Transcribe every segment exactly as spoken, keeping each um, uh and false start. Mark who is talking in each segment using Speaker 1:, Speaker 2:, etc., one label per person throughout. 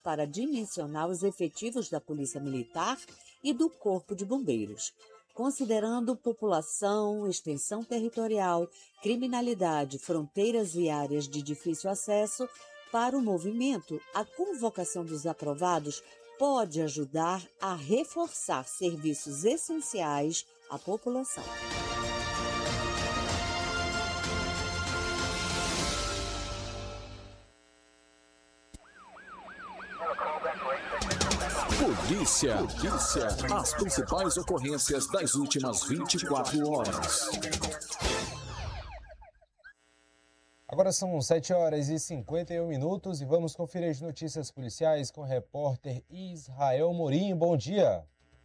Speaker 1: para dimensionar os efetivos da Polícia Militar e do Corpo de Bombeiros. Considerando população, extensão territorial, criminalidade, fronteiras e áreas de difícil acesso, para o movimento, a convocação dos aprovados pode ajudar a reforçar serviços essenciais à população.
Speaker 2: Polícia. Polícia. As principais ocorrências das últimas vinte e quatro horas.
Speaker 3: Agora são sete horas e cinquenta e um minutos e vamos conferir as notícias policiais com o repórter Israel Morim. Bom dia.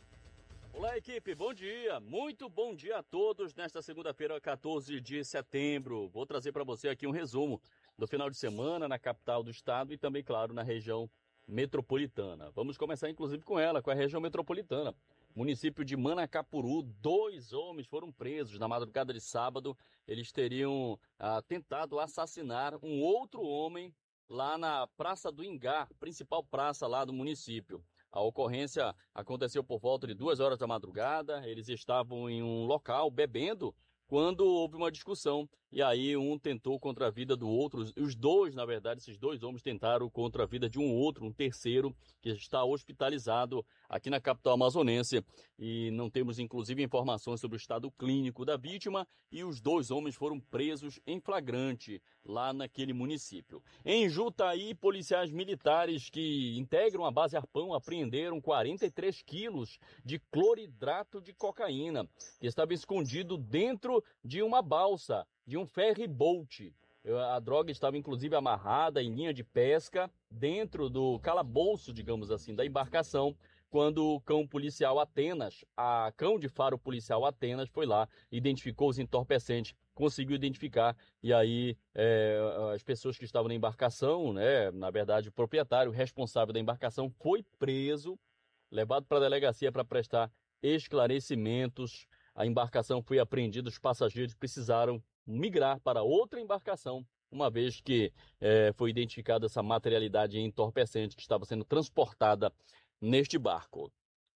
Speaker 4: Olá, equipe. Bom dia. Muito bom dia a todos nesta segunda-feira, quatorze de setembro. Vou trazer para você aqui um resumo do final de semana na capital do estado e também, claro, na região metropolitana. Vamos começar inclusive com ela, com a região metropolitana. Município de Manacapuru, dois homens foram presos na madrugada de sábado. Eles teriam ah, tentado assassinar um outro homem lá na Praça do Ingá, principal praça lá do município. A ocorrência aconteceu por volta de duas horas da madrugada. Eles estavam em um local bebendo quando houve uma discussão, e aí um tentou contra a vida do outro, os dois, na verdade, esses dois homens tentaram contra a vida de um outro, um terceiro, que está hospitalizado aqui na capital amazonense, e não temos, inclusive, informações sobre o estado clínico da vítima, e os dois homens foram presos em flagrante lá naquele município. Em Jutaí, policiais militares que integram a base Arpão apreenderam quarenta e três quilos de cloridrato de cocaína, que estava escondido dentro de uma balsa, de um ferry boat. A droga estava inclusive amarrada em linha de pesca dentro do calabouço, digamos assim, da embarcação, quando o cão policial Atenas, a cão de faro policial Atenas, foi lá, identificou os entorpecentes, conseguiu identificar, e aí é, as pessoas que estavam na embarcação, né, na verdade o proprietário responsável da embarcação foi preso, levado para a delegacia para prestar esclarecimentos. A embarcação foi apreendida, os passageiros precisaram migrar para outra embarcação, uma vez que é, foi identificada essa materialidade entorpecente que estava sendo transportada neste barco.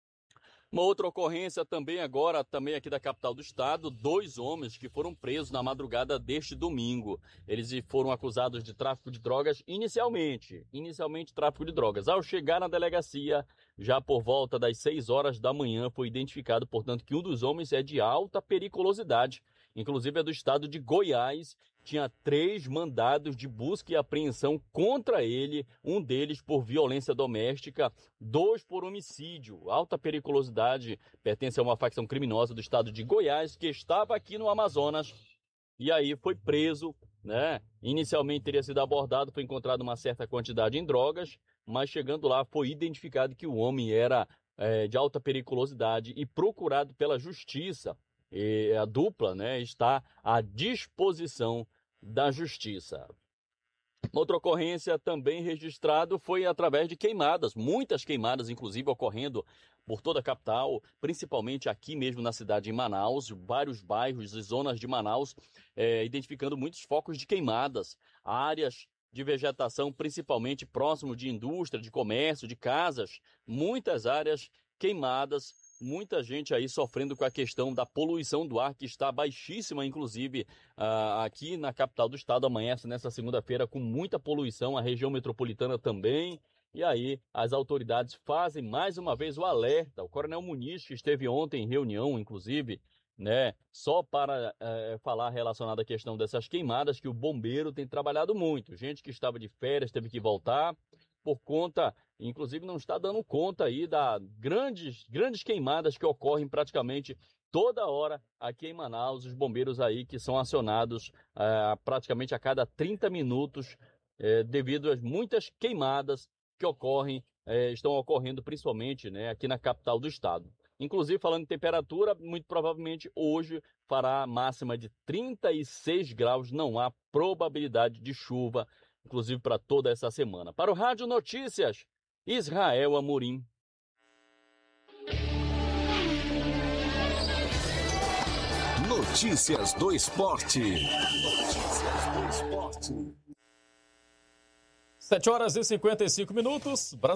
Speaker 4: Uma outra ocorrência também agora, também aqui da capital do estado, dois homens que foram presos na madrugada deste domingo. Eles foram acusados de tráfico de drogas inicialmente, inicialmente tráfico de drogas. Ao chegar na delegacia, já por volta das seis horas da manhã, foi identificado, portanto, que um dos homens é de alta periculosidade. Inclusive é do estado de Goiás, tinha três mandados de busca e apreensão contra ele, um deles por violência doméstica, dois por homicídio. Alta periculosidade, pertence a uma facção criminosa do estado de Goiás, que estava aqui no Amazonas, e aí foi preso, né? Inicialmente teria sido abordado, foi encontrado uma certa quantidade em drogas, mas chegando lá foi identificado que o homem era é, de alta periculosidade e procurado pela justiça. E a dupla, né, está à disposição da justiça. Outra ocorrência também registrada foi através de queimadas, muitas queimadas, inclusive, ocorrendo por toda a capital, principalmente aqui mesmo na cidade de Manaus, vários bairros e zonas de Manaus, é, identificando muitos focos de queimadas, áreas de vegetação, principalmente próximo de indústria, de comércio, de casas, muitas áreas queimadas. Muita gente aí sofrendo com a questão da poluição do ar, que está baixíssima, inclusive uh, aqui na capital do estado, amanhece nessa segunda-feira com muita poluição, a região metropolitana também. E aí as autoridades fazem mais uma vez o alerta. O Coronel Muniz, que esteve ontem em reunião, inclusive, né, só para uh, falar relacionado à questão dessas queimadas, que o bombeiro tem trabalhado muito. Gente que estava de férias teve que voltar por conta, inclusive não está dando conta aí das grandes, grandes queimadas que ocorrem praticamente toda hora aqui em Manaus. Os bombeiros aí que são acionados uh, praticamente a cada trinta minutos uh, devido às muitas queimadas que ocorrem, uh, estão ocorrendo principalmente, né, aqui na capital do estado. Inclusive, falando em temperatura, muito provavelmente hoje fará máxima de trinta e seis graus, não há probabilidade de chuva, inclusive para toda essa semana. Para o Rádio Notícias, Israel Amorim.
Speaker 2: Notícias do Esporte. Notícias do Esporte.
Speaker 4: sete horas e cinquenta e cinco minutos.